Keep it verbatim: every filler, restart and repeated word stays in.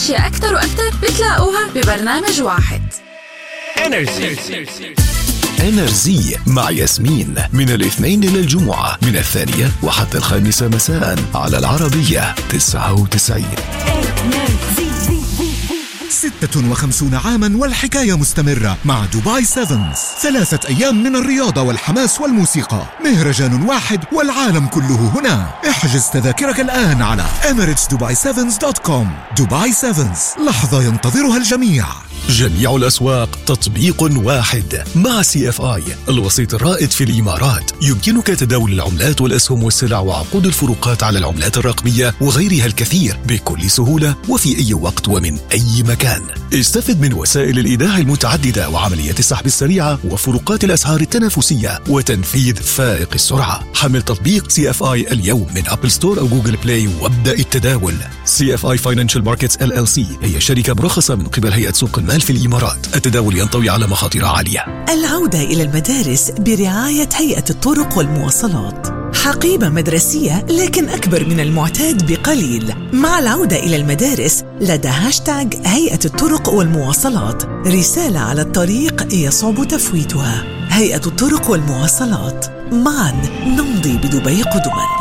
أشياء أكتر وأكتر بتلاقوها ببرنامج واحد. إنرجي إنرجي مع ياسمين من الاثنين إلى الجمعة من الثانية وحتى الخامسة مساء على العربية تسعة وتسعين. ستة وخمسون عاما والحكاية مستمرة مع دبي سيفنز. ثلاثة أيام من الرياضة والحماس والموسيقى، مهرجان واحد والعالم كله هنا. احجز تذاكرك الآن على إميريتس دبي سيفنز دوت كوم. دبي سيفنز، لحظة ينتظرها الجميع. جميع الأسواق تطبيق واحد مع سي اف آي، الوسيط الرائد في الإمارات. يمكنك تداول العملات والأسهم والسلع وعقود الفروقات على العملات الرقمية وغيرها الكثير بكل سهولة وفي أي وقت ومن أي مكان. استفد من وسائل الإيداع المتعددة وعملية السحب السريعة وفروقات الأسعار التنافسية وتنفيذ فائق السرعة. حمل تطبيق سي اف آي اليوم من أبل ستور أو جوجل بلاي وابدأ التداول. سي اف آي Financial Markets إل إل سي هي شركة مرخصة من قبل هيئة سوق المال في الإمارات. التداول ينطوي على مخاطر عالية. العودة إلى المدارس برعاية هيئة الطرق والمواصلات. حقيبة مدرسية لكن أكبر من المعتاد بقليل. مع العودة إلى المدارس لدى هاشتاج هيئة الطرق والمواصلات، رسالة على الطريق يصعب تفويتها. هيئة الطرق والمواصلات، معا نمضي بدبي قدما.